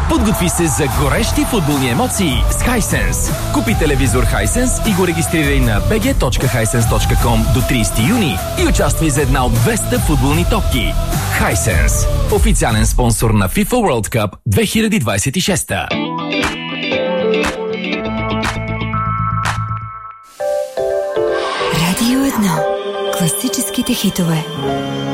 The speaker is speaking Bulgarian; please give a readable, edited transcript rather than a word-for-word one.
Подготви се за горещи футболни емоции с Hisense. Купи телевизор Hisense и го регистрирай на bg.hisense.com до 30 юни и участвай за една от 200 футболни топки. Hisense. Официален спонсор на FIFA World Cup 2026. Радио 1. Класическите хитове.